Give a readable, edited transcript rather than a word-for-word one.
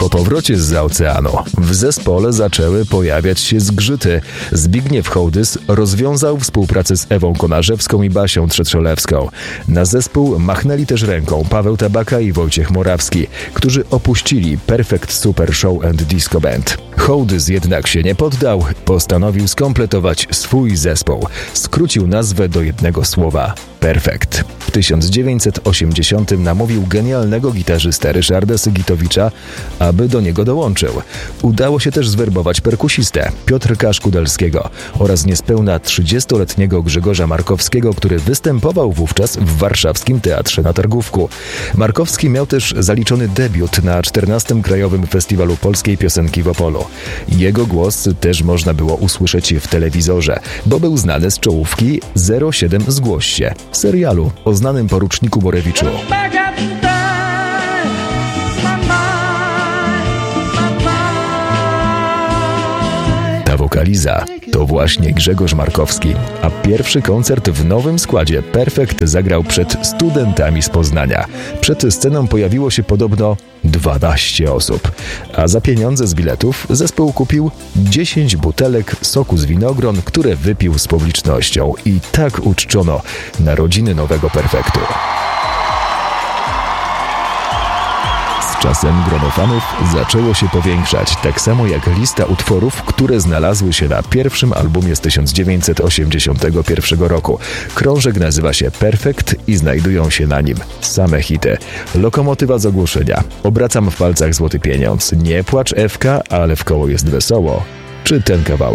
Po powrocie zza oceanu w zespole zaczęły pojawiać się zgrzyty. Zbigniew Hołdys rozwiązał współpracę z Ewą Konarzewską i Basią Trzetrzelewską. Na zespół machnęli też ręką Paweł Tabaka i Wojciech Morawski, którzy opuścili Perfect Super Show and Disco Band. Hołdys jednak się nie poddał, postanowił skompletować swój zespół. Skrócił nazwę do jednego słowa – Perfect. W 1980 namówił genialnego gitarzystę Ryszarda Sygitowicza, aby do niego dołączył. Udało się też zwerbować perkusistę Piotrka Szkudelskiego oraz niespełna 30-letniego Grzegorza Markowskiego, który występował wówczas w warszawskim Teatrze na Targówku. Markowski miał też zaliczony debiut na 14. Krajowym Festiwalu Polskiej Piosenki w Opolu. Jego głos też można było usłyszeć w telewizorze, bo był znany z czołówki 07 Zgłoś się, serialu o znanym poruczniku Borewiczu. Ta wokaliza to właśnie Grzegorz Markowski, a pierwszy koncert w nowym składzie Perfect zagrał przed studentami z Poznania. Przed sceną pojawiło się podobno 12 osób, a za pieniądze z biletów zespół kupił 10 butelek soku z winogron, które wypił z publicznością i tak uczczono narodziny nowego Perfektu. Z czasem grono fanów zaczęło się powiększać, tak samo jak lista utworów, które znalazły się na pierwszym albumie z 1981 roku. Krążek nazywa się Perfect i znajdują się na nim same hity. Lokomotywa z ogłoszenia, Obracam w palcach złoty pieniądz, Nie płacz Ewka, ale w koło jest wesoło, czy ten kawałek.